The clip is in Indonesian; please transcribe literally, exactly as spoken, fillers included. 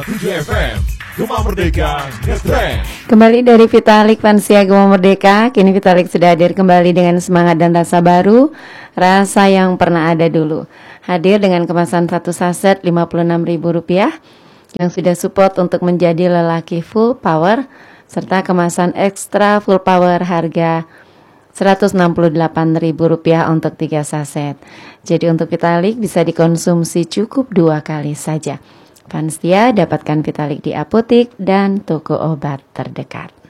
tujuh F M, Gema Merdeka, Ngetrend. Kembali dari Vitalik Vansia Gema Merdeka. Kini Vitalik sudah hadir kembali dengan semangat dan rasa baru, rasa yang pernah ada dulu. Hadir dengan kemasan satu saset lima puluh enam ribu rupiah yang sudah support untuk menjadi lelaki full power, serta kemasan ekstra full power harga seratus enam puluh delapan ribu rupiah untuk tiga saset. Jadi untuk Vitalik bisa dikonsumsi cukup dua kali saja. Vansia dapatkan Vitalik di apotik dan toko obat terdekat.